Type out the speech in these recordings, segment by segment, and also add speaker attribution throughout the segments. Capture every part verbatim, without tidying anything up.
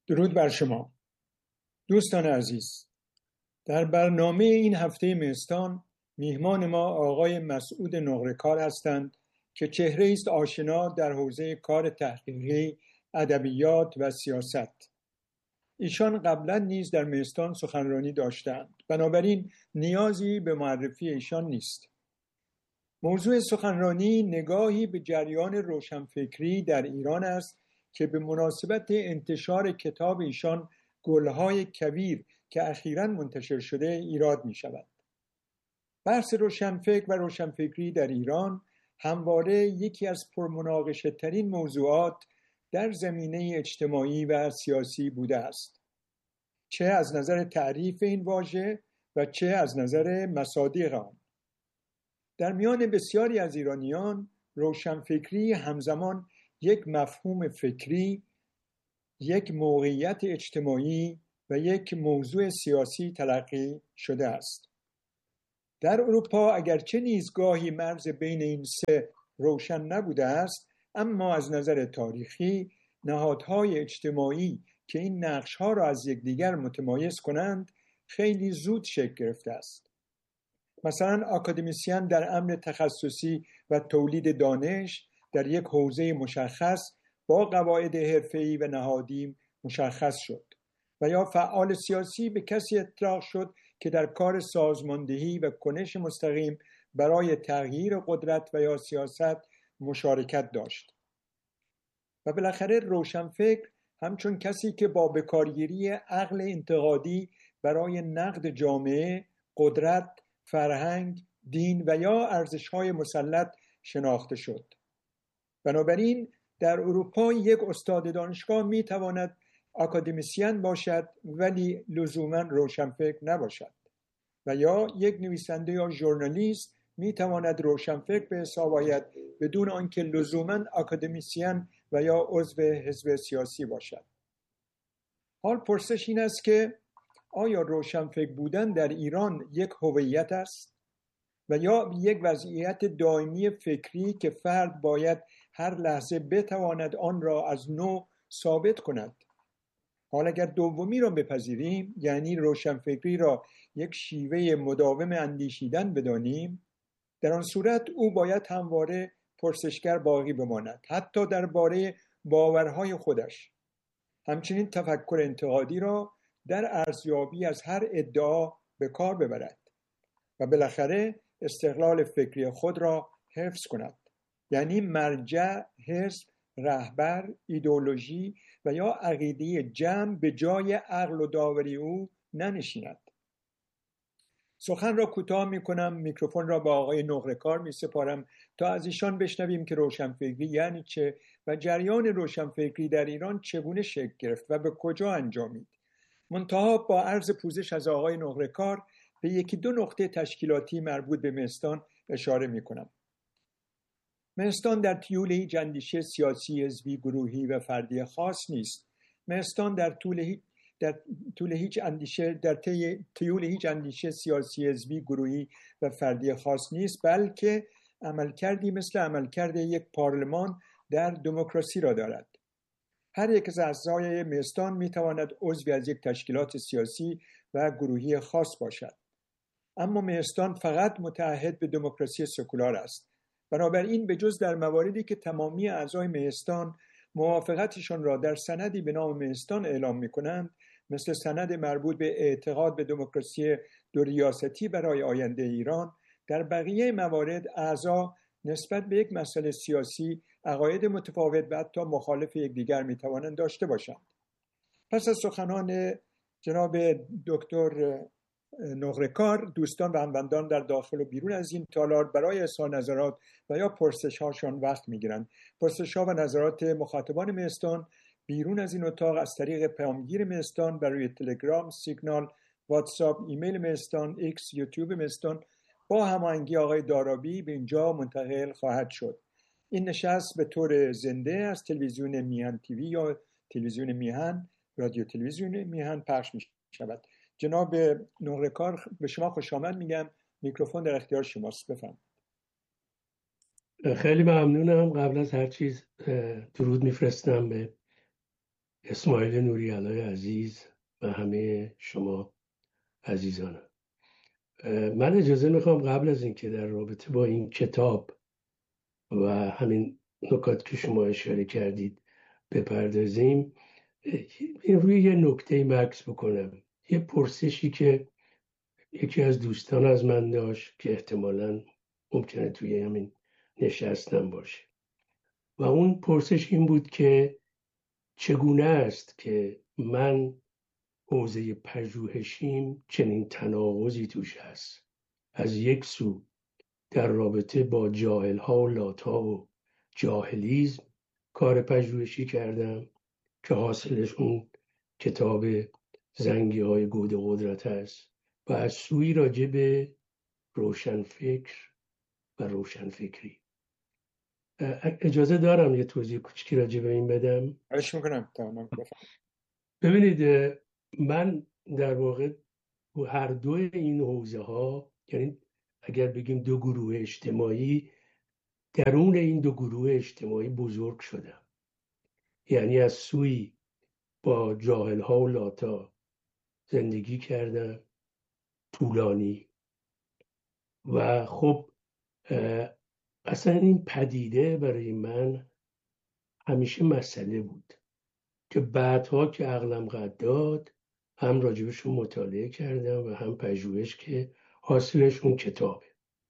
Speaker 1: درود بر شما دوستان عزیز. در برنامه این هفته مهستان میهمان ما آقای مسعود نقره‌کار هستند که چهره است آشنا در حوزه کار تحقیقی، ادبیات و سیاست. ایشان قبلا نیز در مهستان سخنرانی داشتند، بنابراین نیازی به معرفی ایشان نیست. موضوع سخنرانی نگاهی به جریان روشنفکری در ایران است که به مناسبت انتشار کتاب ایشان گلهای کویر که اخیراً منتشر شده ایراد می شود. بحث روشنفکر و روشنفکری در ایران همواره یکی از پرمناقشه ترین موضوعات در زمینه اجتماعی و سیاسی بوده است، چه از نظر تعریف این واژه و چه از نظر مصادیق آن. در میان بسیاری از ایرانیان روشنفکری همزمان یک مفهوم فکری، یک موقعیت اجتماعی و یک موضوع سیاسی تلقی شده است. در اروپا اگرچه نیز گاهی مرز بین این سه روشن نبوده است، اما از نظر تاریخی نهادهای اجتماعی که این نقش‌ها را از یکدیگر متمایز کنند خیلی زود شکل گرفته است. مثلا اکادمیسین در امر تخصصی و تولید دانش در یک حوزه مشخص با قواعد حرفه‌ای و نهادی مشخص شد، و یا فعال سیاسی به کسی اطلاق شد که در کار سازماندهی و کنش مستقیم برای تغییر قدرت و یا سیاست مشارکت داشت. و بالاخره روشنفکر همچون کسی که با بکارگیری عقل انتقادی برای نقد جامعه، قدرت، فرهنگ، دین و یا ارزش‌های مسلط شناخته شد. بنابراین در اروپا یک استاد دانشگاه میتواند اکادمیسین باشد ولی لزوما روشنفکر نباشد، و یا یک نویسنده یا ژورنالیست میتواند روشنفکر به حساب آید بدون آنکه لزوما اکادمیسین و یا عضو حزب سیاسی باشد. حال پرسش این است که آیا روشنفکر بودن در ایران یک هویت است و یا یک وضعیت دائمی فکری که فرد باید هر لحظه بتواند آن را از نو ثابت کند؟ حال اگر دومی را بپذیریم، یعنی روشنفکری را یک شیوه مداوم اندیشیدن بدانیم، در آن صورت او باید همواره پرسشگر باقی بماند، حتی درباره باورهای خودش. همچنین تفکر انتقادی را در ارزیابی از هر ادعا به کار ببرد و بالاخره استقلال فکری خود را حفظ کند، یعنی مرجع، حزب، رهبر، ایدئولوژی و یا عقیده جمع به جای عقل و داوری او ننشیند. سخن را کوتاه می کنم، میکروفون را به آقای نقره‌کار می سپارم تا از ایشان بشنویم که روشنفکری یعنی چه و جریان روشنفکری در ایران چگونه شکل گرفت و به کجا انجامید. منتها با عرض پوزش از آقای نقره‌کار به یکی دو نقطه تشکیلاتی مربوط به مهستان اشاره می کنم. مهستان در طیول هیچ اندیشه سیاسی، حزبی، گروهی و فردی خاص نیست. مهستان در طول هیچ در طول هیچ اندیشه در طیول هیچ اندیشه سیاسی، حزبی، گروهی و فردی خاص نیست، بلکه عملکردی مثل عملکرد یک پارلمان در دموکراسی را دارد. هر یک از اعضای مهستان میتواند عضوی از یک تشکیلات سیاسی و گروهی خاص باشد، اما مهستان فقط متعهد به دموکراسی سکولار است. بنابراین به جز در مواردی که تمامی اعضای مهستان موافقتشان را در سندی به نام مهستان اعلام می‌کنند، مثل سند مربوط به اعتقاد به دموکراسی دو ریاستی برای آینده ایران، در بقیه موارد اعضا نسبت به یک مسئله سیاسی عقاید متفاوت و حتی مخالف یکدیگر می‌توانند داشته باشند. پس از سخنان جناب دکتر نقره‌کار، دوستان و هموطنان در داخل و بیرون از این تالار برای اظهار نظرات و یا پرسش‌هاشان وقت می‌گیرند. پرسش‌ها و نظرات مخاطبان مهستان بیرون از این اتاق از طریق پیامگیر مهستان برای تلگرام، سیگنال، واتساپ، ایمیل مهستان، ایکس، یوتیوب مهستان با هماهنگی آقای دارابی به اینجا منتقل خواهد شد. این نشست به طور زنده از تلویزیون میهن تیوی یا تلویزیون میهن، رادیو تلویزیون میهن پخش می‌شود. جناب نقره‌کار، به شما خوش آمد میگم. میکروفون در اختیار شماست، بفرمایید.
Speaker 2: خیلی ممنونم. قبل از هر چیز درود میفرستم به اسماعیل نوری‌علای عزیز و همه شما عزیزانم، من اجازه میخوام قبل از اینکه در رابطه با این کتاب و همین نکات که شما اشاره کردید بپردازیم، این روی یه نکته مکس بکنم. یه پرسشی که یکی از دوستان از من داشت که احتمالاً ممکنه توی همین نشستم باشه و اون پرسش این بود که چگونه است که من حوزه پژوهشیم چنین تناقضی توش هست؟ از یک سو در رابطه با جاهل‌ها و لات‌ها و جاهلیزم کار پژوهشی کردم که حاصلش اون کتاب زنگی های گود قدرت هست و از سوی راجع به روشنفکر و روشنفکری. اجازه دارم یه توضیح کوچکی راجع به این بدم؟
Speaker 1: خواهش میکنم. تمام.
Speaker 2: ببینید، من در واقع هر دو این حوزه ها، یعنی اگر بگیم دو گروه اجتماعی، درون این دو گروه اجتماعی بزرگ شدم. یعنی از سوی با جاهل ها و لاتا زندگی کردم طولانی و خب اصلا این پدیده برای من همیشه مسئله بود که بعدها که عقلم قد داد هم راجبش مطالعه کردم و هم پژوهش که حاصلش اون کتابه.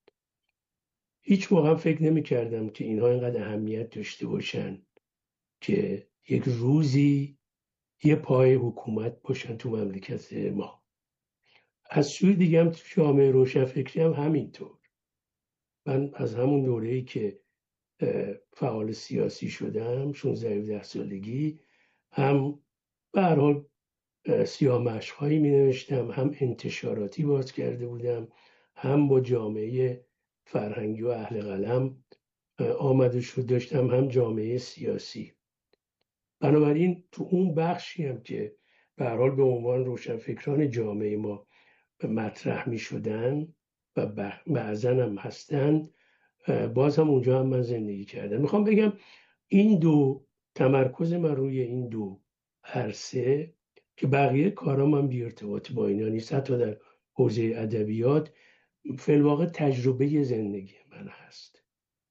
Speaker 2: هیچ موقع فکر نمی کردم که اینها اینقدر اهمیت داشته باشن که یک روزی یه پای حکومت باشن تو مملکت ما. از سوی دیگه هم تو جامعه روشنفکری هم همینطور. من از همون دوره‌ای که فعال سیاسی شدم شانزده هفده سالگی، هم به هر حال سیاه مشق‌هایی می نوشتم، هم انتشاراتی باز کرده بودم، هم با جامعه فرهنگی و اهل قلم آمده شد داشتم، هم جامعه سیاسی. بنابراین تو اون بخشی هم که به هر حال به عنوان روشنفکران جامعه ما مطرح می شدن و بعضن هم هستند، باز هم اونجا هم من زندگی کردم. میخوام بگم این دو تمرکز من روی این دو عرصه که بقیه کارام هم بی ارتباط با اینا نیست، حتی در حوزه ادبیات فی الواقع تجربه زندگی من هست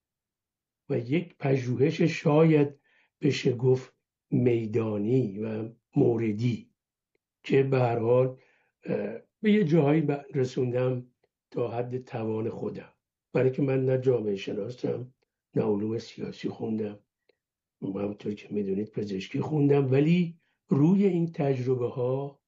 Speaker 2: و یک پژوهش شاید بشه گفت میدانی و موردی که به هر حال به یه جاهایی رسوندم تا حد توان خودم، برای که من نه جامعه شناسم نه علوم سیاسی خوندم، همونطور که میدونید پزشکی خوندم، ولی روی این تجربه ها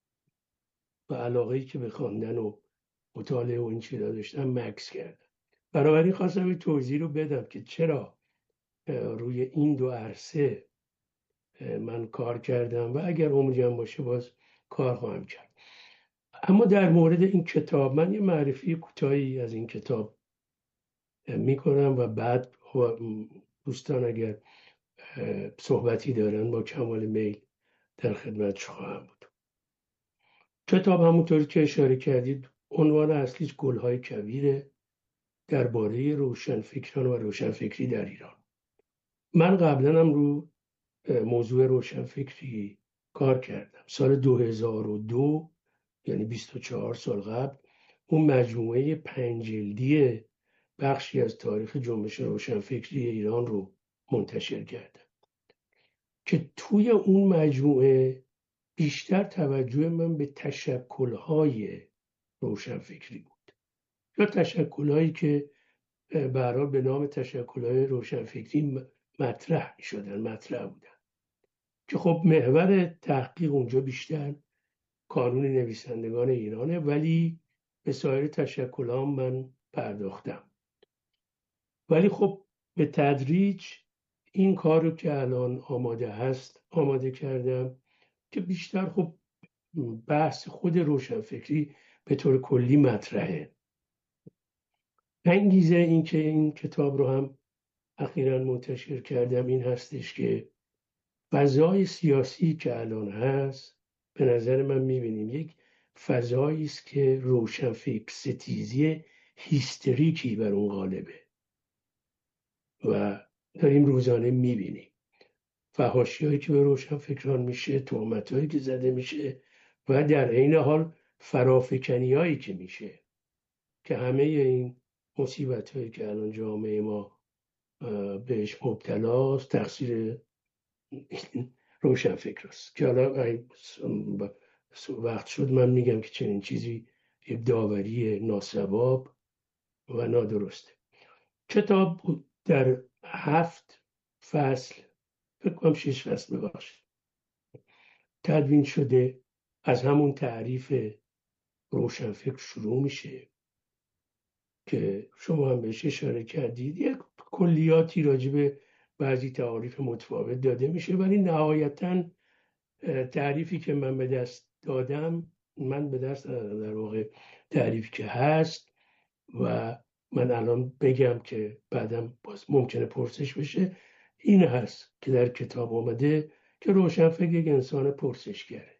Speaker 2: و علاقه‌ای که به خواندن و مطالعه و این چیزا داشتم مکس کردم. بنابراین خواستم این توضیح رو بدم که چرا روی این دو عرصه من کار کردم و اگر عمری هم باشه باز کار خواهم کرد. اما در مورد این کتاب من یه معرفی کوتاهی از این کتاب میکنم و بعد دوستان اگر صحبتی دارن با کمال میل در خدمت خواهم بود. کتاب همونطوری که اشاره کردید عنوان اصلیش گلهای کویره، درباره روشنفکران و روشنفکری در ایران. من قبلا هم رو موضوع روشنفکری کار کردم. سال دو هزار و دو، یعنی بیست و چهار سال قبل، اون مجموعه پنج جلدی بخشی از تاریخ جنبش روشنفکری ایران رو منتشر کردم که توی اون مجموعه بیشتر توجه من به تشکل‌های روشنفکری بود، یا تشکل‌هایی که به هر حال به نام تشکل‌های روشنفکری مطرح شدن مطرح بودن که خب محور تحقیق اونجا بیشتر کانون نویسندگان ایرانه، ولی به سایر تشکل‌ها من پرداختم. ولی خب به تدریج این کار رو که الان آماده هست آماده کردم که بیشتر خب بحث خود روشنفکری به طور کلی مطرحه. انگیزه این که این کتاب رو هم اخیراً منتشر کردم این هستش که فضای سیاسی که الان هست به نظر من میبینیم یک فضایی است که روشنفکر ستیزی هیستریکی بر اون غالبه و داریم روزانه میبینیم. فحاشی‌هایی که به روشنفکران میشه، تهمت‌هایی که زده میشه و در عین حال فرافکنی‌هایی که میشه که همه این مصیبت‌هایی که الان جامعه ما بهش مبتلاست تقصیر روشنفکراست که حالا وقت شد من میگم که چنین چیزی یک داوری ناسواب و نادرسته. کتاب در هفت فصل، فکر کنم شش فصل ببخشید، تدوین شده. از همون تعریف روشنفکر شروع میشه که شما هم بهش اشاره کردید. یک کلیاتی راجع به بعضی تعاریف متفاوت داده میشه، ولی نهایتاً تعریفی که من به دست دادم من به دست در واقع تعریفی که هست و من الان بگم که بعدم باز ممکنه پرسش بشه، این هست که در کتاب آمده که روشنفکر یک انسان پرسشگره،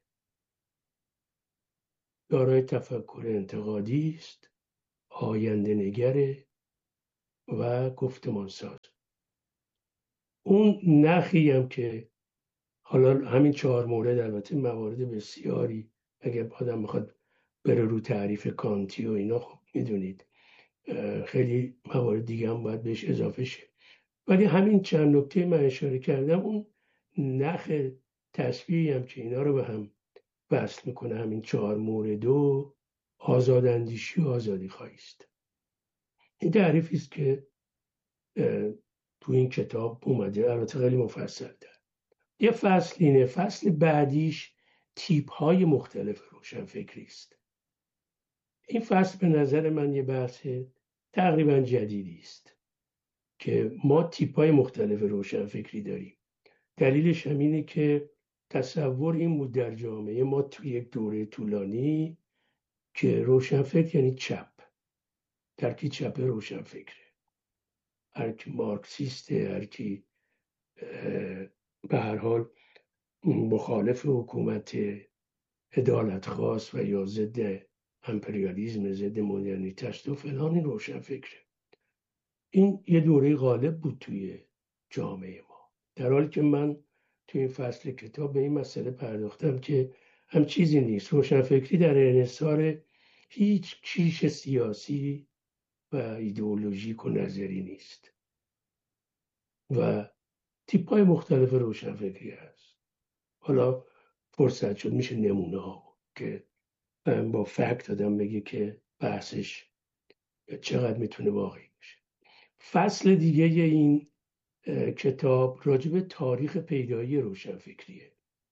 Speaker 2: دارای تفکر انتقادی است، آینده نگره و گفتمان ساز. اون نخی هم که حالا همین چهار مورد، البته موارد بسیاری اگر آدم میخواد بره رو تعریف کانتی و اینا، خب میدونید خیلی موارد دیگه هم باید بهش اضافه شه، ولی همین چند نکته من اشاره کردم، اون نخ تصویری هم که اینا رو به هم وصل میکنه، همین چهار مورد و آزاداندیشی و آزادی خواهی است. این تعریفی است که تو این کتاب اومده، البته خیلی مفصل در یه فصل اینه. فصل بعدیش تیپ های مختلف روشنفکری است. این فصل به نظر من یه بحث تقریبا جدیدی است که ما تیپ های مختلف روشنفکری داریم. دلیلش هم اینه که تصور این بود در جامعه ما توی یک دوره طولانی که روشنفکر یعنی چپ، ترکی چپ روشنفکره، هر کی مارکسیسته، هر کی به هر حال مخالف حکومت عدالت خواست و یا ضد امپریالیسم، ضد مدرنیته و فلان، این روشنفکره. این یه دوره غالب بود توی جامعه ما، در حالی که من توی این فصل کتاب به این مسئله پرداختم که هم چیزی نیست. روشنفکری در انحصار هیچ کیش سیاسی و ایدئولوژیک و نظری نیست و تیپ‌های مختلف روشنفکری هست. حالا فرصت شد میشه نمونه ها که با فکت آدم بگه که بحثش چقدر میتونه واقعی باشه. فصل دیگه این کتاب راجع به تاریخ پیدایی روشنفکریه،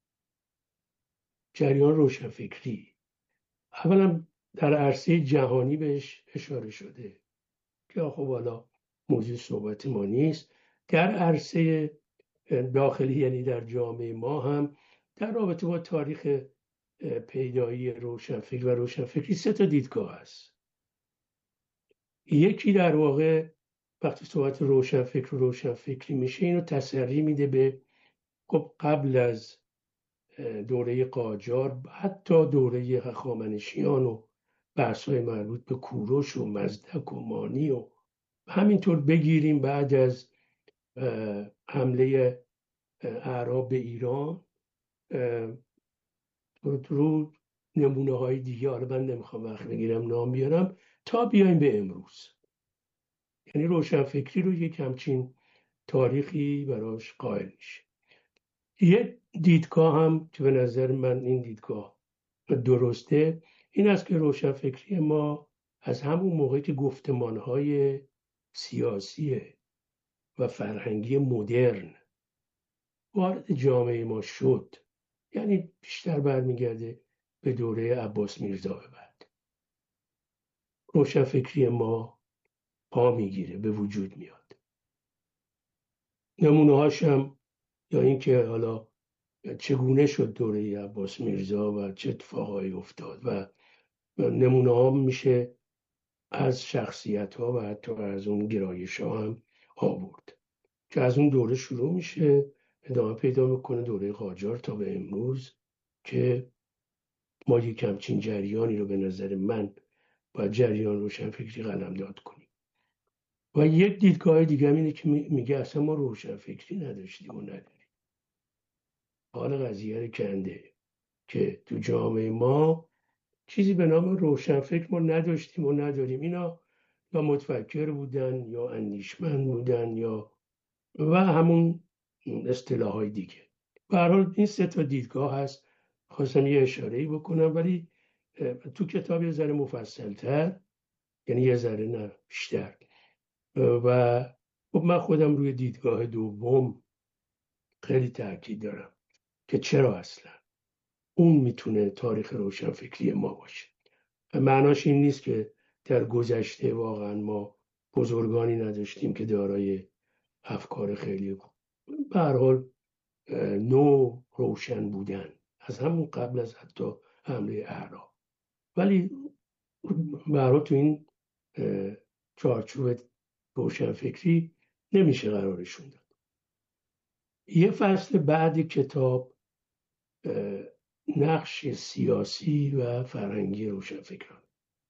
Speaker 2: جریان روشنفکری. اولا در عرصه جهانی بهش اشاره شده که خب حالا موضوع صحبت ما نیست. در عرصه داخلی یعنی در جامعه ما هم در رابطه با تاریخ پیدایی روشنفکر و روشنفکری سه تا دیدگاه هست. یکی در واقع وقتی صحبت روشنفکر و روشنفکری میشه اینو تسری میده به خب قبل از دوره قاجار، حتی دوره هخامنشیان و بحث‌های مربوط به کوروش و مزدک و مانی و همینطور بگیریم بعد از حمله اعراب به ایران رو نمونه های دیگه، حالا من نمیخوام وقت بگیرم نام بیارم، تا بیایم به امروز. یعنی روشنفکری رو یک همچین تاریخی براش قائل میشه. یه دیدگاه هم که به نظر من این دیدگاه درسته این است که روشنفکری ما از همون موقعی که گفتمانهای سیاسی و فرهنگی مدرن وارد جامعه ما شد، یعنی بیشتر برمیگرده به دوره عباس میرزا به بعد، روشنفکری ما پا میگیره، به وجود میاد. نمونه هاشم یا اینکه حالا چگونه شد دوره عباس میرزا و چه اتفاقایی افتاد و نمونه ها میشه از شخصیت ها و حتی از اون گرایش ها هم آورد که از اون دوره شروع میشه، ادامه پیدا میکنه دوره قاجار تا به امروز که ما یک همچین جریانی رو به نظر من باید جریان روشنفکری قلمداد کنیم. و یک دیدگاه دیگه اینه که میگه اصلا ما روشنفکری نداشتیم و نداریم. حال قضیه رو کنده که تو جامعه ما چیزی به نام روشنفکر ما نداشتیم و نداریم. اینا یا متفکر بودن یا اندیشمند بودن یا و همون اصطلاح‌های دیگه. به هر حال این سه تا دیدگاه هست، خواستم یه اشاره‌ای بکنم، ولی تو کتاب یه ذره مفصل‌تر، یعنی یه ذره نه بیشتر. و خب من خودم روی دیدگاه دوم خیلی تاکید دارم که چرا اصلا اون میتونه تاریخ روشنفکری ما باشه. معناش این نیست که در گذشته واقعا ما بزرگانی نداشتیم که دارای افکار خیلی به هر حال نو روشن بودن از همون قبل از حتی حمله اعراب، ولی به هر حال تو این چارچوب روشنفکری نمیشه قرارشون داد. یه فصل بعد کتاب نقش سیاسی و فرهنگی روشنفکران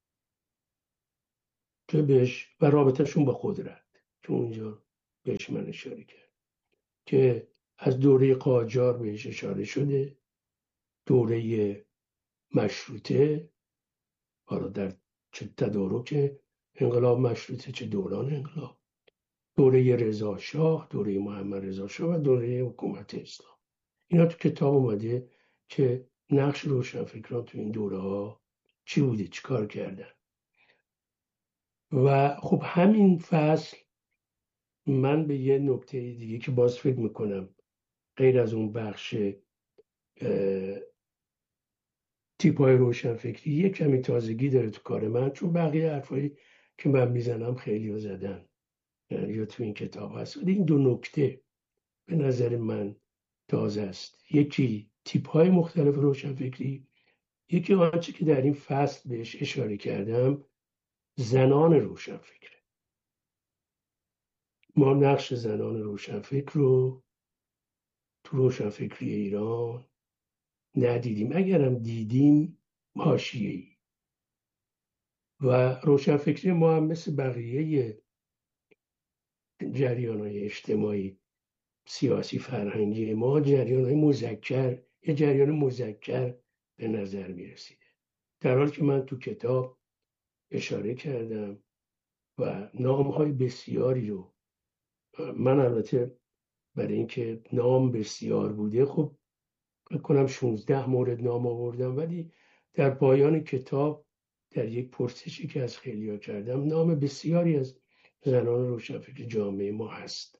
Speaker 2: که بهش و رابطهشون با قدرت که اونجا بهش من اشاره کرد که از دوره قاجار بهش اشاره شده، دوره مشروطه، حالا در چه تدارک انقلاب مشروطه چه دوران انقلاب، دوره رضا شاه، دوره محمد رضا شاه و دوره حکومت اسلام. اینا تو کتاب اومده که نقش روشنفکران تو این دوره ها چی بوده، چی کار کردن. و خب همین فصل من به یه نکته دیگه که باز فکر میکنم غیر از اون بخش تیپ‌های روشنفکری یه کمی تازگی داره تو کار من، چون بقیه حرفایی که من میزنم خیلی ها زدن یا تو این کتاب هست، ولی این دو نکته به نظر من تازه است. یکی تیپ‌های مختلف روشنفکری، یکی آنچه که در این فصل بهش اشاره کردم، زنان روشنفکر. ما نقش زنان روشنفکر رو تو روشنفکری ایران ندیدیم، اگرم دیدیم حاشیه‌ای. و روشنفکری ما هم مثل بقیه جریان‌های اجتماعی سیاسی فرهنگی ما جریان‌های مذکر، یه جریان مذکر به نظر می‌رسیده، در حالی که من تو کتاب اشاره کردم و نام‌های بسیاری رو، من البته برای اینکه نام بسیار بوده خب فکر کنم شانزده مورد نام آوردم، ولی در پایان کتاب در یک پرسشی که از خیلیا کردم نام بسیاری از زنان روشنفکر جامعه ما هست.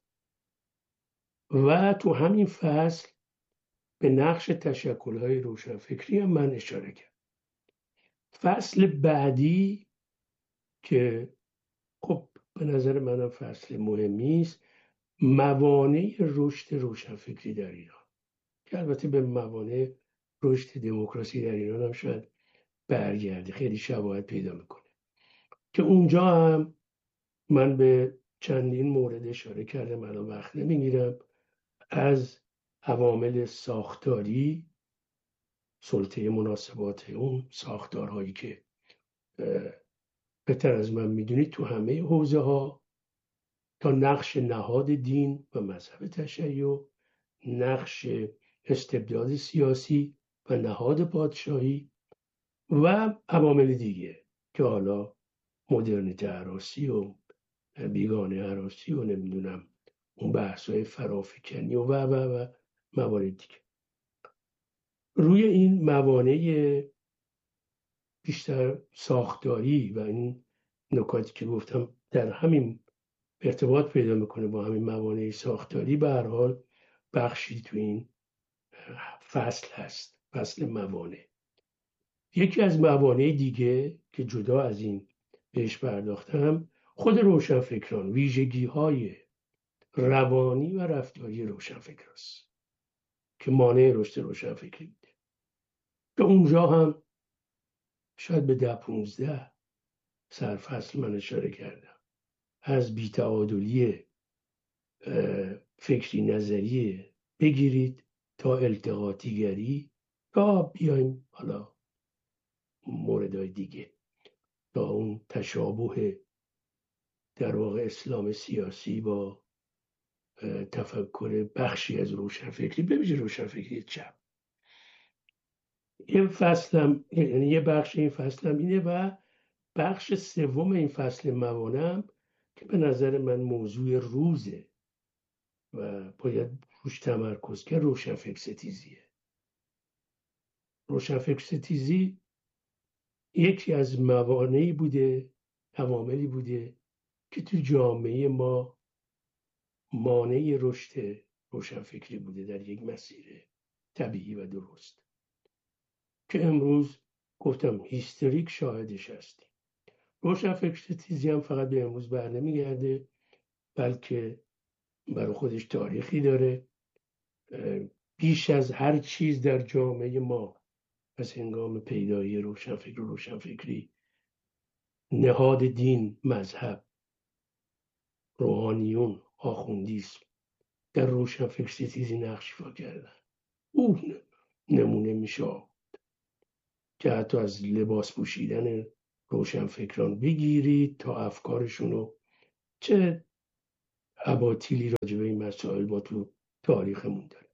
Speaker 2: و تو همین فصل به نقش تشکل‌های روشنفکری هم من اشاره کردم. فصل بعدی که خب به نظر منم فصل مهمی است، موانع رشد روشنفکری در ایران، که البته به موانع رشد دموکراسی در ایران هم شاید برگرده، خیلی شباهت پیدا میکنه، که اونجا هم من به چندین مورد اشاره کردم، الان وقت نمیگیرم، از عوامل ساختاری، سلطه مناسبات اون ساختارهایی که بهتر از من میدونید تو همه حوزه ها، تا نقش نهاد دین و مذهب تشیع، نقش استبداد سیاسی و نهاد پادشاهی و عوامل دیگه که حالا مدرنیته هراسی و بیگانه هراسی و نمیدونم اون بحث‌های فرافکنی و و و و موارد دیگه. روی این موانع بیشتر ساختاری و این نکاتی که گفتم در همین ارتباط پیدا میکنه با همین موانع ساختاری، به هر حال بخشی تو این فصل هست، فصل موانع. یکی از موانع دیگه که جدا از این بهش پرداختم، خود روشنفکران، ویژگی های روانی و رفتاری روشنفکر است که مانع رشد روشنفکری بوده، که اونجا هم شاید به ده پونزده سرفصل من اشاره کردم، از بی‌تعادلی فکری نظریه بگیرید تا التقاطیگری، تا بیایم حالا موردهای دیگه، تا اون تشابه در واقع اسلام سیاسی با تفکر بخشی از روشنفکری، به ویژه روشنفکری چپ. یه فصلم، یعنی یه بخش این فصلم اینه و بخش سوم این فصل موانم که به نظر من موضوع روزه و باید روش تمرکز کرد، روشنفکر ستیزیه. روشنفکر ستیزی یکی از موانعی بوده، عواملی بوده که تو جامعه ما مانع رشد روشنفکری بوده در یک مسیر طبیعی و درست که امروز گفتم هیستریک شاهدش هستیم. روشنفکر ستیزی هم فقط به امروز بر نمیگرده، بلکه برای خودش تاریخی داره. بیش از هر چیز در جامعه ما از هنگام پیدایی روشنفکر و روشنفکری نهاد دین، مذهب، روحانیون، آخوندیسم در روشنفکر ستیزی نقش ایفا کردن. اون نمونه میشه که حتی از لباس پوشیدن روشنفکران بگیرید تا افکارشونو، چه اباطیلی راجع به این مسائل ما تو تاریخمون داره.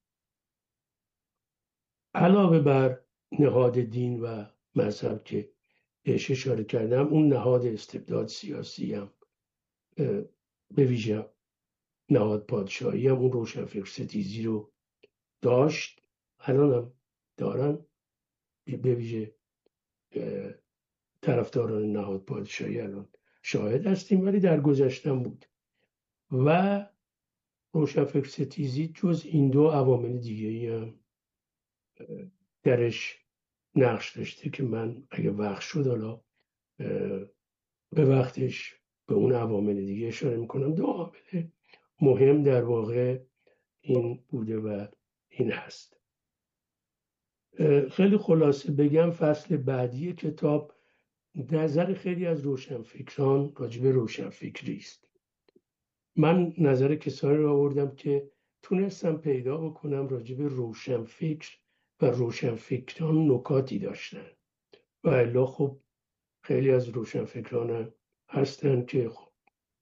Speaker 2: علاوه بر نهاد دین و مذهب که بهش اشاره کردم، اون نهاد استبداد سیاسی هم به ویژه نهاد پادشاهی هم اون روشنفکر ستیزی رو داشت، الان هم دارن. به ویژه طرفداران نهاد پادشاهی الان شاهد هستیم، ولی در گذشتم بود. و روشنفکر ستیزی جز این دو عوامل دیگه هم درش نقش داشته که من اگه وقت شد حالا به وقتش به اون عوامل دیگه اشاره میکنم. دو عامل مهم در واقع این بوده و این هست. خیلی خلاصه بگم، فصل بعدی کتاب نظر خیلی از روشنفکران راجع به روشنفکری است. من نظر کسانی رو آوردم که تونستم پیدا بکنم راجع به روشنفکر و روشنفکران نکاتی داشتن و الا خب خیلی از روشنفکران هستن که خب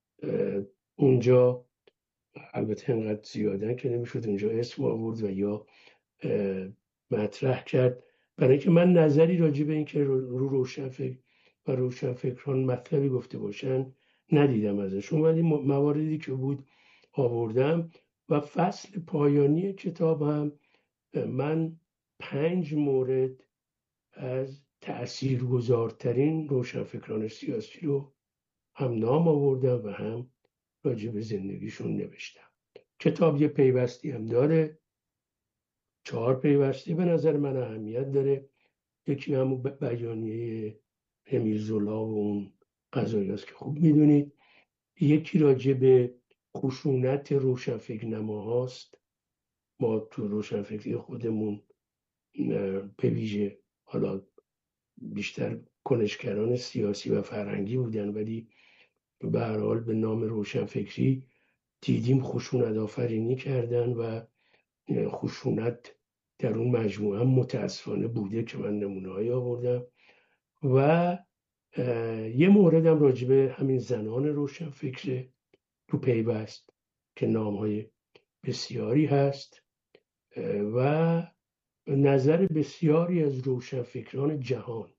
Speaker 2: اونجا البته انقدر زیادن که نمیشد اونجا اسم آورد و یا مطرح کرد، برای اینکه من نظری راجع به این که رو روشنفکر و روشنفکران مطلبی گفته باشن ندیدم ازشون، ولی مواردی که بود آوردم. و فصل پایانی کتاب هم من پنج مورد از تأثیرگذارترین روشنفکران سیاسی رو هم نام آوردم و هم راجع به زندگیشون نوشتم. کتاب یه پیوستی هم داره، چهار پیوستی به نظر من اهمیت داره. یکی همون بیانیه امیر زولا و اون قضایی هست که خوب میدونید. یکی راجع به خشونت روشنفکر نماهاست. ما تو روشنفکری خودمون به ویژه حالا بیشتر کنشگران سیاسی و فرهنگی بودن، ولی به هر حال به نام روشنفکری دیدیم خشونت آفرینی کردن و خشونت در اون مجموعه هم متاسفانه بوده که من نمونه‌ای آوردم. و یه موردم راجع به همین زنان روشنفکر تو پیوست که نام‌های بسیاری هست و نظر بسیاری از روشنفکران جهان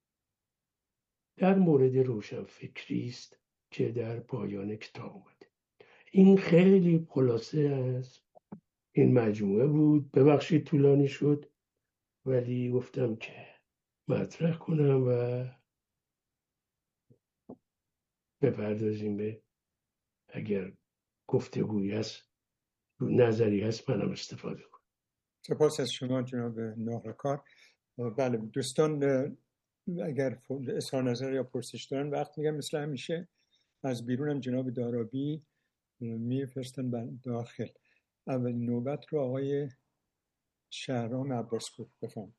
Speaker 2: در مورد روشنفکری است که در پایان کتاب اومده. این خیلی خلاصه از این مجموعه بود. ببخشید طولانی شد، ولی گفتم که مطرح کنم و بپردازیم به اگر گفتگویی هست، نظری هست، منم استفاده کنم.
Speaker 1: سپاس از شما جناب ناغرکار. بله دوستان اگر اظهار نظر یا پرسش دارن وقت میگم مثل همیشه از بیرونم جناب دارابی میفرستن داخل. اولین نوبت رو آقای شهرام عباسپور بفرمایید.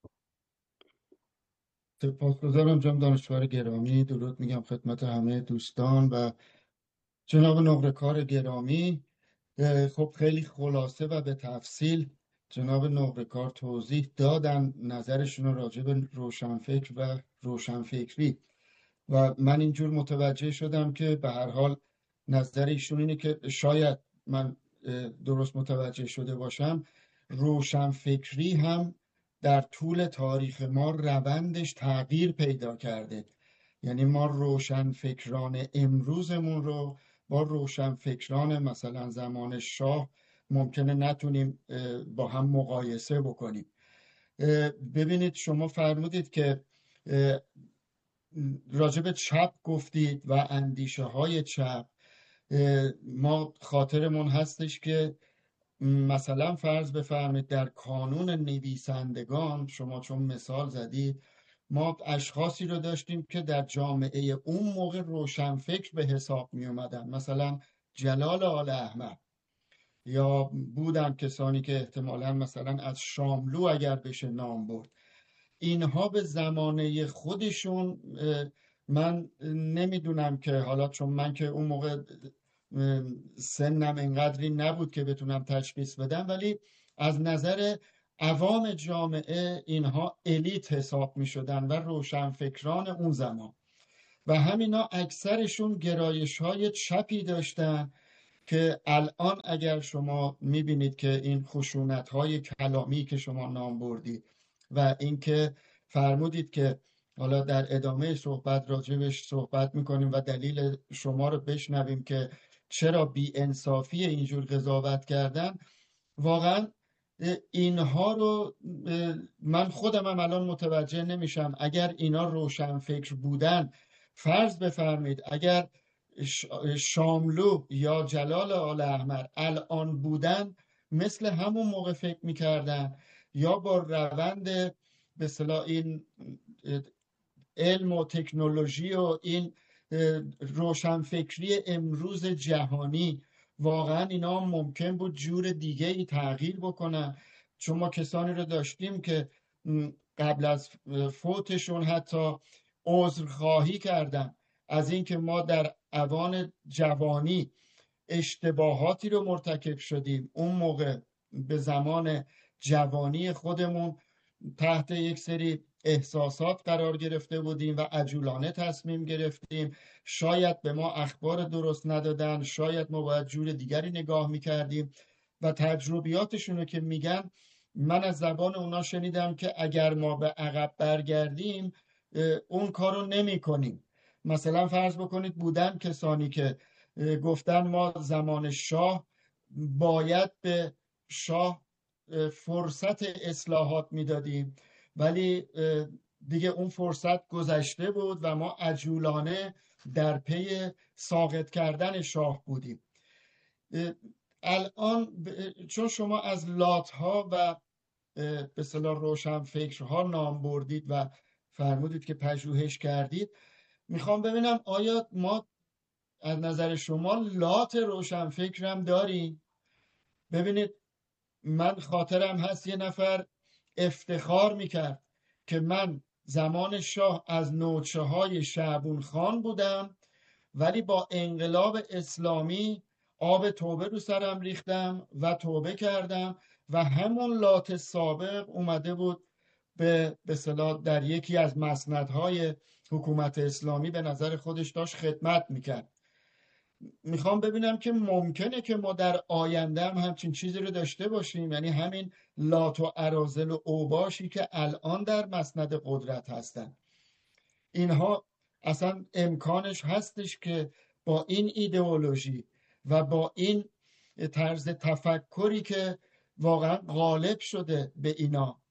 Speaker 3: سپاسگزارم جناب دانشور گرامی. درود میگم خدمت همه دوستان و جناب نقره‌کار گرامی. خب خیلی خلاصه و به تفصیل جناب نقره‌کار توضیح دادن نظرشون راجع به روشنفکر و روشنفکری و من اینجور متوجه شدم که به هر حال نظر ایشون اینه که شاید من درست متوجه شده باشم، روشنفکری هم در طول تاریخ ما روندش تغییر پیدا کرده. یعنی ما روشنفکران امروزمون رو با روشنفکران مثلا زمان شاه ممکنه نتونیم با هم مقایسه بکنیم. ببینید شما فرمودید که راجب چپ گفتید و اندیشه های چپ. ما خاطرمون هستش که مثلا فرض بفرمایید در کانون نویسندگان، شما چون مثال زدید، ما اشخاصی رو داشتیم که در جامعه اون موقع روشنفکر به حساب می اومدن، مثلا جلال آل احمد، یا بودن کسانی که احتمالاً مثلا از شاملو اگر بشه نام برد. اینها به زمانه خودشون، من نمیدونم که حالا چون من که اون موقع سنم انقدری نبود که بتونم تشخیص بدم، ولی از نظر عوام جامعه اینها الیت حساب می شدن و روشنفکران اون زمان، و همینا اکثرشون گرایش های چپی داشتن که الان اگر شما می بینید که این خشونت های کلامی که شما نام بردید و اینکه فرمودید که حالا در ادامه صحبت راجبش صحبت میکنیم و دلیل شما رو بشنویم که چرا بی انصافی اینجور قضاوت کردن، واقعا اینها رو من خودم هم الان متوجه نمیشم. اگر اینا روشنفکر بودن، فرض بفرمید اگر شاملو یا جلال آل احمد الان بودن، مثل همون موقع فکر میکردن یا با روند به اصطلاح این علم و تکنولوژی و این روشنفکری امروز جهانی، واقعا اینا ممکن بود جور دیگه ای تغییر بکنن. چون ما کسانی رو داشتیم که قبل از فوتشون حتی عذرخواهی کردن از اینکه ما در اوان جوانی اشتباهاتی رو مرتکب شدیم. اون موقع به زمان جوانی خودمون تحت یک سری احساسات قرار گرفته بودیم و عجولانه تصمیم گرفتیم. شاید به ما اخبار درست ندادن، شاید ما باید جور دیگری نگاه میکردیم و تجربیاتشون رو که میگن، من از زبان اونا شنیدم که اگر ما به عقب برگردیم اون کارو نمی کنیم. مثلا فرض بکنید بودن کسانی که گفتن ما زمان شاه باید به شاه فرصت اصلاحات میدادیم، ولی دیگه اون فرصت گذشته بود و ما عجولانه در پی ساقط کردن شاه بودیم. الان چون شما از لاتها و به اصطلاح روشنفکرها نام بردید و فرمودید که پژوهش کردید، میخوام ببینم آیا ما از نظر شما لات روشنفکرم داریم؟ ببینید من خاطرم هست یه نفر افتخار میکرد که من زمان شاه از نوچه های شعبون خان بودم، ولی با انقلاب اسلامی آب توبه رو سرم ریختم و توبه کردم و همون لات سابق اومده بود به به اصطلاح در یکی از مسندهای حکومت اسلامی به نظر خودش داشت خدمت میکرد. میخوام ببینم که ممکنه که ما در آینده هم همچین چیزی رو داشته باشیم، یعنی همین لات و اراذل و اوباشی که الان در مسند قدرت هستن، اینها اصلا امکانش هستش که با این ایدئولوژی و با این طرز تفکری که واقعا غالب شده به اینا،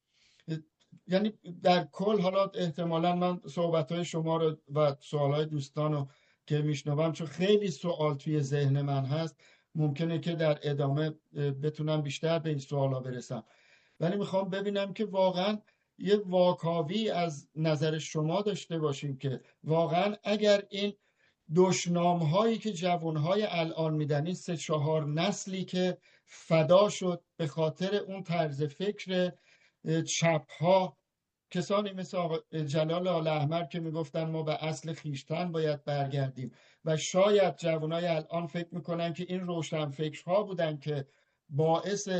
Speaker 3: یعنی در کل حالا احتمالا من صحبتهای شما رو و سوالهای دوستان رو که میشنوم، چون خیلی سوال توی ذهن من هست، ممکنه که در ادامه بتونم بیشتر به این سوالا برسم، ولی میخوام ببینم که واقعا یه واکاوی از نظر شما داشته باشیم که واقعا اگر این دشنام هایی که جوانهای الان میدن، این سه چهار نسلی که فدا شد به خاطر اون طرز فکر چپ ها، کسانی مثل جلال آل احمد که میگفتن ما به اصل خیشتن باید برگردیم، و شاید جوانای الان فکر میکنن که این روشنفکرها بودن که باعث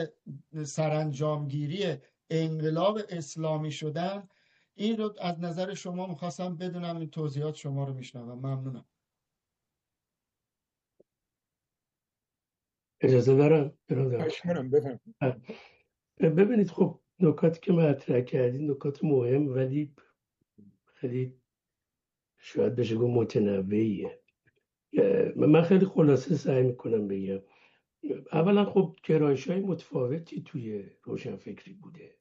Speaker 3: سرانجامگیری انقلاب اسلامی شدن. این رو از نظر شما میخواستم بدونم، این توضیحات شما رو میشنوم. ممنونم.
Speaker 2: اجازه دارم برادر؟
Speaker 1: اشمونم بفهم.
Speaker 2: ببینید خب نکاتی که مطرح کردید نکات مهم ولی خیلی شاید بشه گفت متنوعیه. من خیلی خلاصه سعی میکنم بگم. اولا خب گرایش های متفاوتی توی روشنفکری بوده.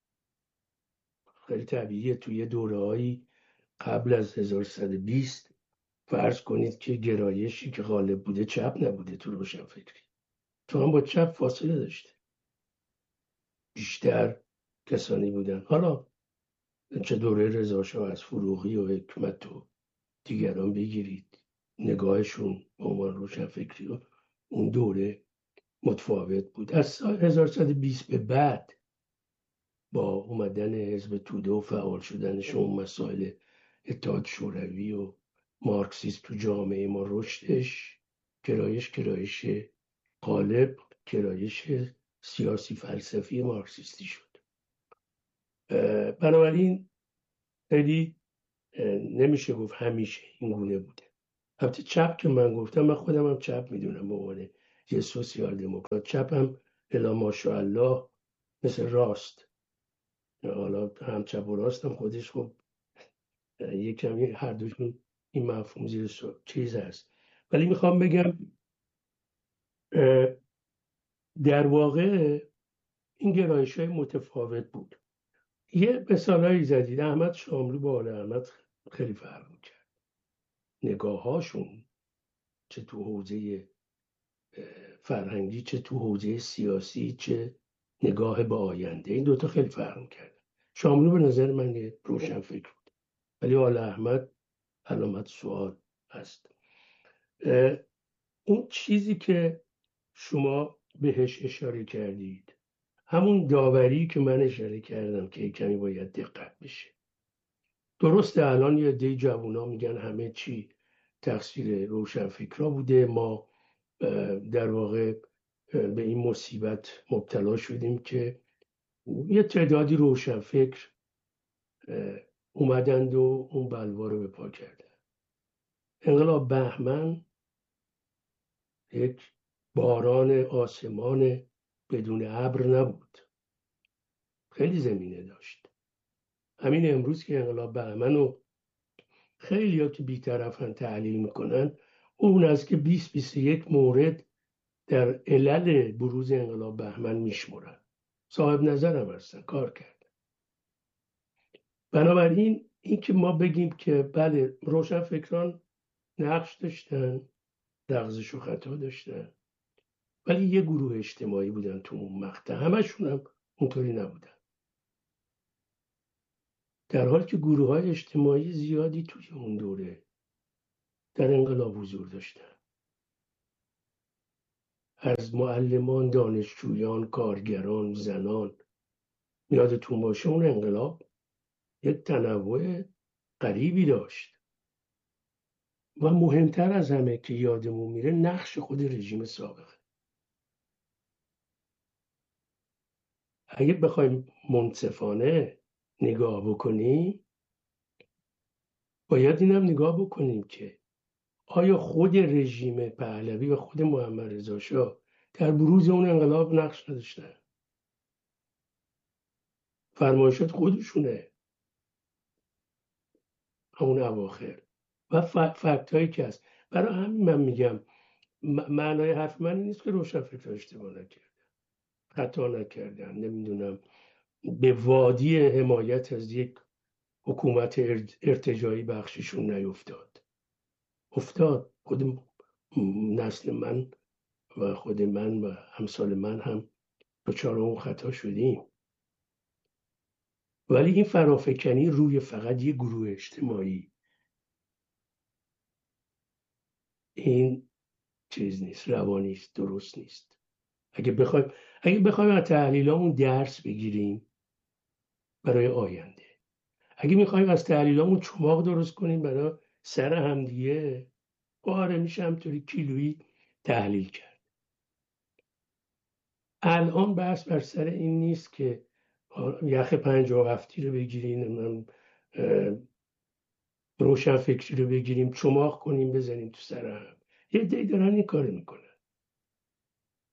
Speaker 2: خیلی طبیعیه توی دوره‌هایی قبل از هزار و سیصد و بیست فرض کنید که گرایشی که غالب بوده چپ نبوده تو روشنفکری، تو هم با چپ فاصله داشته، بیشتر کسانی بودن. حالا چه دوره رضا شاه از فروغی و حکمت و دیگران بگیرید، نگاهشون به عنوان روشنفکری و اون دوره متفاوت بود. از سال هزار و سیصد و بیست به بعد با اومدن حزب توده و فعال شدنش اون مسائل اتحاد شوروی و مارکسیسم تو جامعه ما رشدش، گرایش گرایش غالب گرایش سیاسی فلسفی مارکسیستی شد. بنابراین خیلی نمیشه گفت همیشه این گونه بوده. البته چپ که من گفتم، من خودم هم چپ میدونم به عنوان یه سوسیال دموکرات. چپ هم الا ماشاءالله مثل راست، حالا هم چپ و راست هم خودش خب یک کمی هر دوشون این مفهوم زیر چیز هست. ولی میخوام بگم در واقع این گرایش های متفاوت بود. یه مثالایی زدید، احمد شاملو با آل احمد خیلی فرق میکرد، نگاهاشون چه تو حوزه فرهنگی چه تو حوزه سیاسی چه نگاه به آینده، این دوتا خیلی فرق میکرد. شاملو به نظر من یه روشن فکر بود، ولی آل احمد علامت سوال هست. اون چیزی که شما بهش اشاره کردید، همون داوری که من اشاره کردم که کمی باید دقت بشه. درسته الان یه عده جوونا میگن همه چی تقصیر روشنفکرا بوده، ما در واقع به این مصیبت مبتلا شدیم که یه تعدادی روشنفکر اومدند و اون بلوا رو به پا کردن. انقلاب بهمن یک باران آسمان بدون ابر نبود، خیلی زمینه داشت. همین امروز که انقلاب بهمن رو خیلی ها که بی‌طرفن تحلیل میکنن، اون از که بیست بیست و یک مورد در علل بروز انقلاب بهمن میشمرن، صاحب نظرم هستن، کار کرد. بنابراین این که ما بگیم که بله روشنفکران نقش داشتن، لغزش و خطا داشتن، ولی یه گروه اجتماعی بودن تو اون مقطع، همشون هم اونطوری نبودن، در حالی که گروه های اجتماعی زیادی توی اون دوره در انقلاب حضور داشتن، از معلمان، دانشجویان، کارگران، زنان. یادتون باشه اون انقلاب یک تنوع غریبی داشت و مهمتر از همه که یادمون میره نقش خود رژیم سابق. اگه بخوایم منصفانه نگاه بکنیم، باید اینم نگاه بکنیم که آیا خود رژیم پهلوی و خود محمد رضا شاه در بروز اون انقلاب نقش نداشتن؟ فرمایشات خودشونه همون اواخر و فکت هایی که هست. برای همین من میگم معنای حرف من این نیست که روشنفکرها اشتباه نکردن، خطا نکردن، نمیدونم به وادی حمایت از یک حکومت ارتجاعی بخششون نیفتاد. افتاد. خود نسل من و خود من و همسال من هم دچار اون خطا شدیم، ولی این فرافکنی روی فقط یک گروه اجتماعی این چیز نیست، روانی است، درست نیست. اگه بخوایم اگه بخوایم از تحلیلامون درس بگیریم برای آینده، اگه میخوایم از تحلیلامون چماق درست کنیم برای سر همدیگه، آره میشه همطوری کیلویی تحلیل کرد. الان بحث بر سر این نیست که یخ پنجاه و هفتی رو بگیریم، روشن فکری رو بگیریم چماق کنیم بزنیم تو سر هم. یه دی دارن این کار میکنن.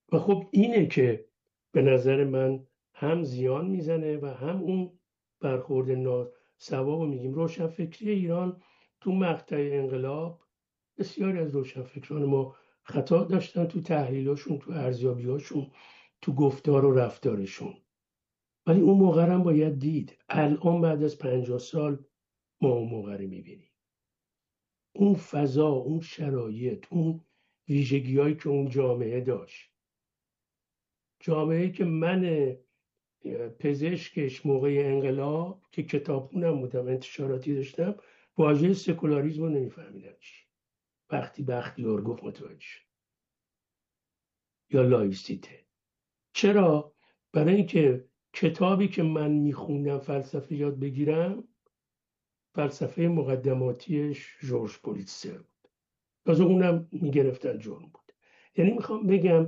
Speaker 2: و خب اینه که به نظر من هم زیان میزنه و هم اون برخورد ناسواب رو میگیم. روشنفکری ایران تو مقطع انقلاب بسیاری از روشنفکران ما خطا داشتن تو تحلیلاشون، تو ارزیابیاشون، تو گفتار و رفتارشون، ولی اون موقع هم باید دید. الان بعد از پنجاه سال ما اون موقع رو میبینیم، اون فضا، اون شرایط، اون ویژگی‌هایی که اون جامعه داشت. جامعه‌ای که من پزشکش موقع انقلاب که کتابخونم بودم، انتشاراتی داشتم، واژه سکولاریسم رو نمیفهمیدم چی. وقتی بختیار گفت متوجه شد. یا لایسیته. چرا؟ برای اینکه کتابی که من میخوندم فلسفه یاد بگیرم فلسفه مقدماتیش جورج پولیتسر بود. از اونم میگرفتن جرم بود. یعنی میخوام بگم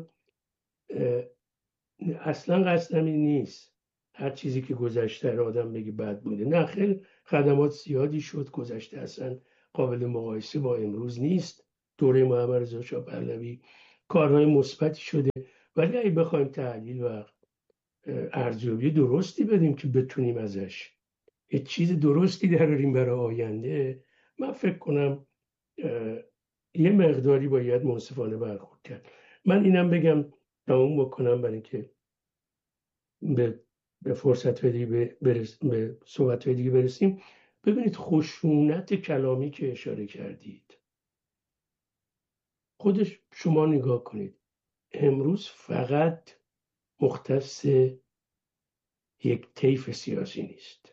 Speaker 2: اصلا قصدم این نیست هر چیزی که گذشته رو آدم بگی بد بوده. نه خیلی خدمات زیادی شد گذشته، اصلا قابل مقایسه با امروز نیست. دوره محمد رضا شاه پهلوی کارهای مثبتی شده، ولی اگه بخوایم تحلیل و ارزیابی درستی بدیم که بتونیم ازش یه چیز درستی دراریم برای آینده، من فکر کنم یه مقداری باید منصفانه برخورد کرد. من اینم بگم تموم بکنم برای اینکه به به فرصت دیگه برس، به صحبت دیگه برسیم. ببینید خشونت کلامی که اشاره کردید، خودش شما نگاه کنید، امروز فقط مختص یک طیف سیاسی نیست.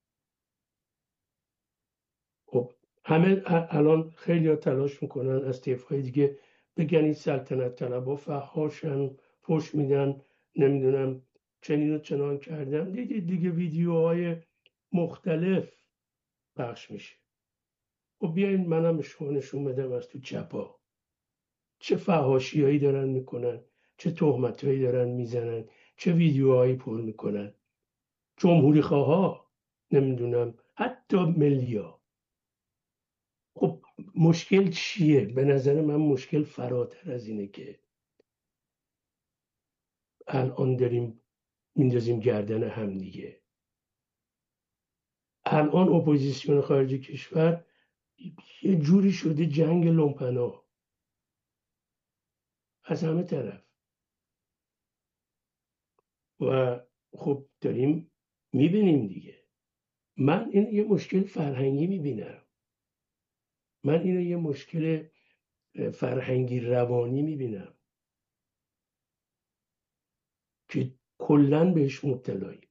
Speaker 2: خب همه الان خیلی ها تلاش میکنن از طیف‌های دیگه بگن این سلطنت طلبها فحاشن، فحش میدن، نمیدونم چنین و چنان کردن. دیدید دیگه ویدیوهای مختلف پخش میشه. خب بیاین منم به شما نشون بدم از تو چپا چه فحاشیایی دارن میکنن، چه تهمتایی دارن میزنن، چه ویدیوهایی پر میکنن. جمهوری خواها، نمیدونم حتی ملیا. خب مشکل چیه؟ به نظر من مشکل فراتر از اینه که الان داریم میندازیم گردن هم دیگه. الان اپوزیسیون خارجی کشور یه جوری شده جنگ لومپنا از همه طرف و خب داریم میبینیم دیگه. من این یه مشکل فرهنگی میبینم، من اینو یه مشکل فرهنگی روانی میبینم که کلن بهش مبتلاییم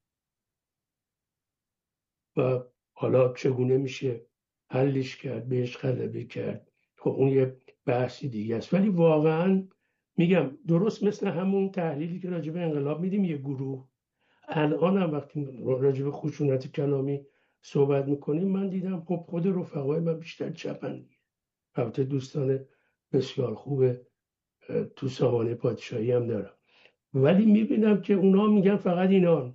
Speaker 2: و حالا چگونه میشه حلش کرد، بهش غلبه کرد، خب اون یه بحثی دیگه است. ولی واقعا میگم درست مثل همون تحلیلی که راجع به انقلاب میدیم یه گروه، الان هم وقتی راجع به خشونت کلامی صحبت میکنیم من دیدم خب خود رفقای من بیشتر چپن. البته دوستان بسیار خوب تو سامانه پادشاهی هم دارم، ولی میبینم که اونا میگن فقط اینان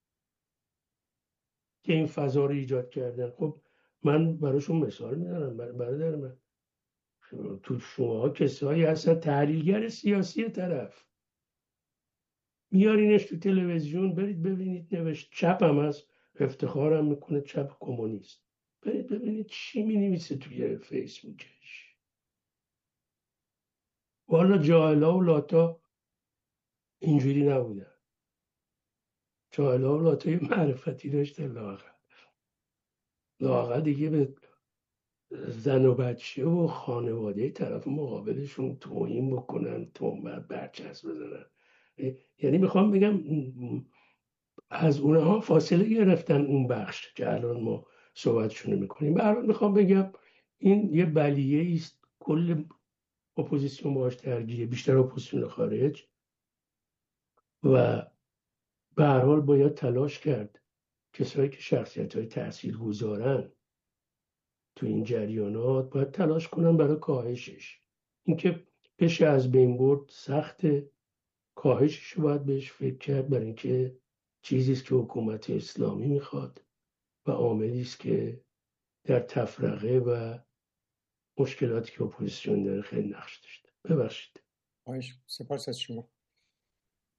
Speaker 2: که این فضا رو ایجاد کردن. خب من براشون مثال میزنم، برادر من تو شما کسایی هستن تحلیلگر سیاسی طرف، میارینش تو تلویزیون برید ببینید نوشت، چپ هم هست، افتخارم میکنه چپ کمونیست، برید ببینید چی مینویسه توی فیسبوکش. والا جاهلا و لاتا اینجوری نبودن، جاهلا و لاتا یه معرفتی داشته، لاغر لاغر دیگه به زن و بچه و خانواده طرف مقابلشون توهین بکنن، تهمت برچسب بزنن. یعنی میخوام بگم از اونها فاصله گرفتن اون بخش که الان ما صحبتشون میکنیم. به هر حال میخوام بگم این یه بلیه است، کل اپوزیسیون باهاش درگیره، بیشتر اپوزیسیون خارج، و به هر حال باید تلاش کرد کسایی که شخصیت‌های تاثیرگذارن تو این جریانات باید تلاش کنن برای کاهشش. اینکه بشه از بین برد سخت، کاهشش رو باید بهش فکر کرد، برای اینکه چیزی است که حکومت اسلامی میخواد و عاملی است که در تفرقه و مشکلاتی که اپوزیسیون داره خیلی نقش داشته. ببخشید.
Speaker 1: سپاس از شما.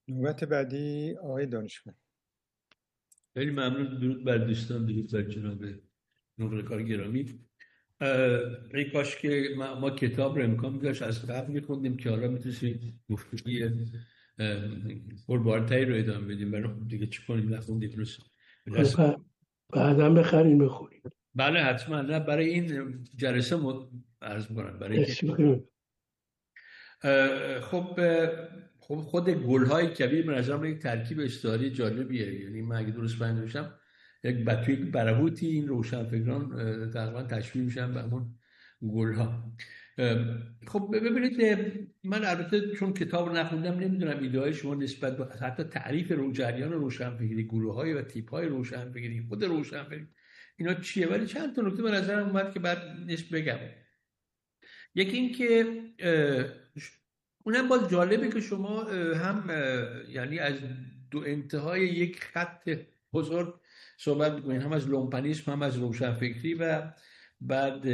Speaker 1: نوبت بعدی آقای دانشمند.
Speaker 4: خیلی ممنون. درود بر دوستان، درود بر جناب نقره‌کار گرامی. ای کاش که ما, ما کتاب رو امکان داشت از قبل می‌خوندیم که حالا میتونیم گفتگوی پربارتری رو ادامه بدیم. برای دیگه چی کنیم، نخوندیم درست.
Speaker 2: بعدا بخرین بخونیم.
Speaker 4: بله حتما. نه برای این جلسه عرض می‌کنم برای که خب خب خود گل‌های کبیر به نظر من یک ترکیب استعاری جالبیه. یعنی من اگه درست فهمیده باشم یک بطوی برهوتی این روشنفکران تقریبا تشبیه میشن به همون گل‌ها. خب ببینید من البته چون کتاب رو نخوندم نمیدونم ایده‌های شما نسبت به حتی تعریف رو جریان روشنفکری، گروه‌های و تیپ‌های روشنفکری، خود روشنفکری اینا چیه، ولی چند تا نکته به نظرم اومد که بعد نش بگم. یکی این که اونم باز جالبه که شما هم یعنی از دو انتهای یک خط بزرگ صحبت می‌کنین، هم از لومپنیسم هم از روشنفکری، و بعد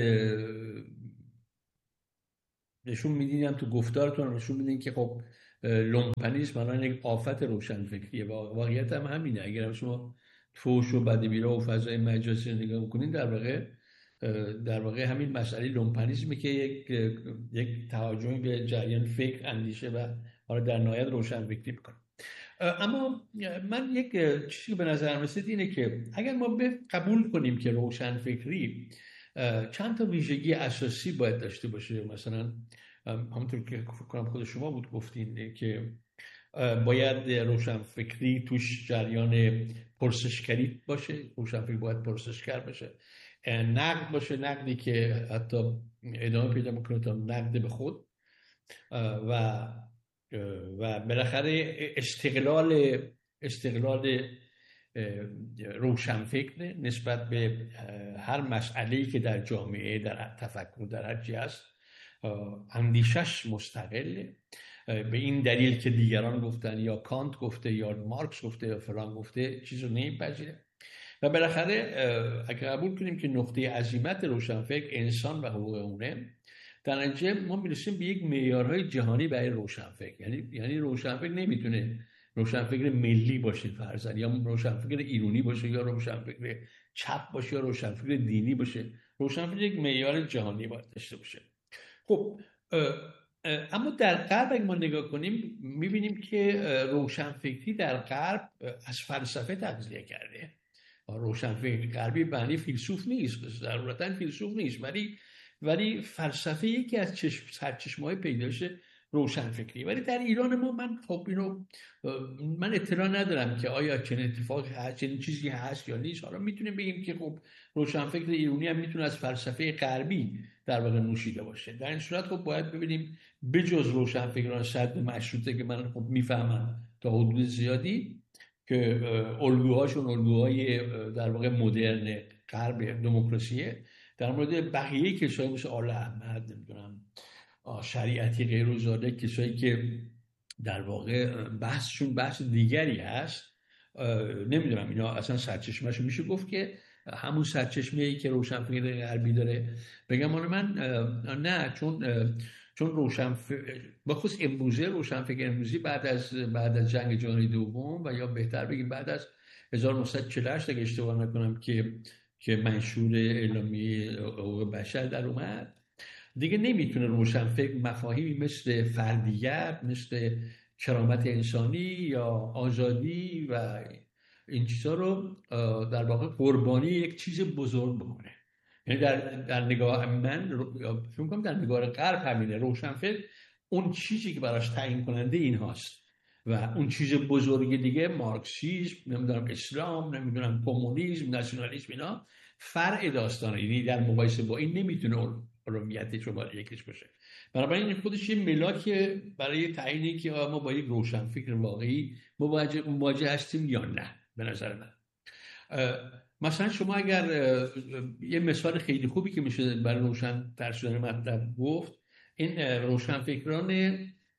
Speaker 4: نشون میدین هم تو گفتارتون نشون میدین که خب لومپنیسم الان یک آفت روشنفکریه. واقعیت هم همینه. اگر هم شما فوش و بدبیرا و فضای مجازی رو نگاه می‌کنین در واقع در واقع همین مسئله لومپنیسمی که یک یک تهاجمی به جریان فکر، اندیشه و حالا در نهایت روشنفکری میکنه. اما من یک چیزی به نظرم رسید اینه که اگر ما قبول کنیم که روشنفکری چند تا ویژگی اساسی باید داشته باشه، مثلا همونطور که فکر کنم خود شما بود گفتین که باید روشنفکری توش جریان پرسشگری باشه، روشنفکری باید پرسشگر باشه، نقد باشه، نقدی که حتی ادامه پیدا میکنه تا نقد به خود، و و بالاخره استقلال استقلال روشنفکر نسبت به هر مسئله‌ای که در جامعه، در تفکر، در هر چی هست، اندیشش مستقله. به این دلیل که دیگران گفتن یا کانت گفته یا مارکس گفته یا فلان گفته چیز رو نمیپذیره. و بالاخره اگر قبول کنیم که نقطه عظیمت روشنفکر انسان و حقوق اونه، در نتیجه ما میرسیم به یک معیارهای جهانی برای روشنفکر. یعنی یعنی روشنفکر نمیتونه روشنفکر ملی باشه فرضاً، یا روشنفکر ایرانی باشه، یا روشنفکر چپ باشه، یا روشنفکر دینی باشه. روشنفکر یک معیار جهانی باید داشته باشه. خب اما در غرب اگه ما نگاه کنیم میبینیم که روشنفکری در غرب از فلسفه تغذیه کرده. روشنفکر غربی معنی فیلسوف نیست، ضرورتاً فیلسوف نیست، ولی ولی فلسفه یکی از چشم سرچشمه‌های پیدایش روشنفکری. ولی در ایران ما من خب اینو من اطلاع ندارم که آیا چنین اتفاقی هست، چنین چیزی هست یا نیست. حالا میتونیم بگیم که خب روشنفکر ایرانی هم میتونه از فلسفه غربی در واقع نوشیده باشه. در این صورت خب باید ببینیم بجز روشنفکران صدر مشروطه که من خب میفهمم تا حدود زیادی که الگوهاشون الگوهای در واقع مدرن غرب دموکراسیه، در مورد بقیه کسایی مثل آل احمد، نمیدونم شریعتی، غیرالزاده، کسایی که در واقع بحثشون بحث دیگری هست، نمیدونم اینا اصلا سرچشمه‌شون میشه گفت که همون سرچشمه‌ای که روشنفکر غربی داره. بگم من نه، چون چون روشنفکر بخصوص امروزه روشنفکر امروزی بعد از بعد از جنگ جهانی دوم، و یا بهتر بگیم بعد از هزار و نهصد و چهل و هشت اگه اشتباه نکنم که که منشور اعلامیه حقوق بشر در اومد، دیگه نمیتونه روشنفکر مفاهیمی مثل فردیت، مثل کرامت انسانی یا آزادی و این چیزا رو در واقع قربانی یک چیز بزرگ بکنه. یعنی در در نگاه من فکر می‌کنم در نگاه غرب همینه. روشنفکر اون چیزی که براش تعیین کننده این هاست و اون چیز بزرگ دیگه مارکسیسم، نمیدونم اسلام، نمیدونم کمونیسم، ناسیونالیسم، اینا فرع داستانه. یعنی در مقایسه با این نمیتونه اولویت شماره یکیش باشه. بنابراین این خودش یه ملاکه برای تعیینی که ما با یک روشنفکر واقعی مواجه مواجه هستیم یا نه. به نظر من مثلا شما اگر یه مثال خیلی خوبی که میشه برای روشن تر شدن مطلب گفت، این روشنفکران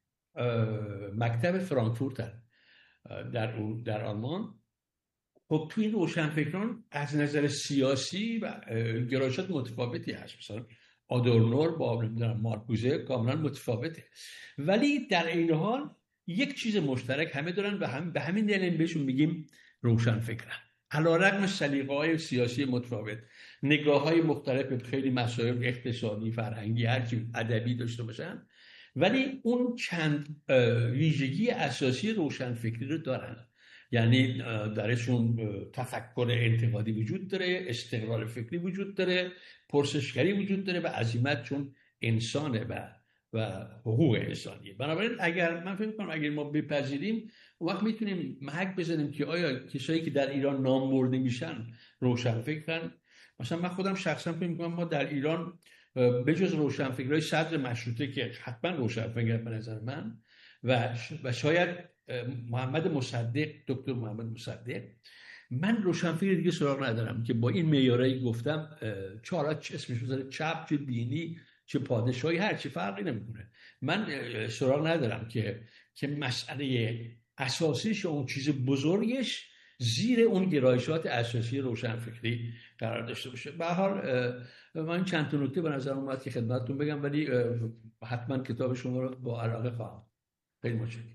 Speaker 4: مکتب فرانکفورت در در آلمان، خب توی این روشنفکران از نظر سیاسی و گرایشات متفاوتی هست. مثلا آدورنو با نمیدونم مارکوزه کاملا متفاوته، ولی در این حال یک چیز مشترک همه دارن و هم به همین دلیل بهشون میگیم روشنفکرن. علیرغم سلیقه‌های سیاسی متفاوت، نگاه‌های مختلف به خیلی مسائل اقتصادی، فرهنگی، هرچی ادبی داشته باشن، ولی اون چند ویژگی اساسی روشنفکری رو دارن. یعنی درشون تفکر انتقادی وجود داره، استقلال فکری وجود داره، پرسشگری وجود داره و عزیمت چون انسانه و و حقوق انسانیه. بنابراین اگر من فکر می‌کنم اگر ما بپذیریم اون وقت میتونیم محک بزنیم که آیا کسایی که در ایران نام برده میشن روشنفکرن. مثلا من خودم شخصا فکر می‌کنم ما در ایران به جز روشنفکرای صدر مشروطه که حتما روشنفکر به نظر من و و شاید محمد مصدق، دکتر محمد مصدق، من روشنفکر دیگه سراغ ندارم که با این معیارایی گفتم چهار چه اسمش بذاره، چپ چه دینی چه پادشاهی هر چی فرقی نمیکنه. من سراغ ندارم که که مسئله اساسیش اون چیز بزرگش زیر اون گرایشات اساسی روشنفکری قرار داشته باشه. به هر حال من چند تا نکته به نظر اومد که خدمتتون بگم، ولی حتما کتاب شما رو با علاقه خواهم. خیلی متشکرم.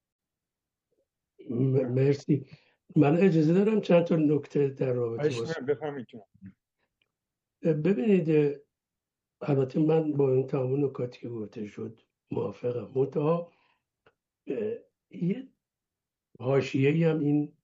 Speaker 2: مرسی. من اجازه دارم چند تا نکته در رابطه با
Speaker 1: بفهمید.
Speaker 2: ببینید، البته من با این تمام نکاتی که گفته شد موافقم، منتها یه حاشیه‌ای هم این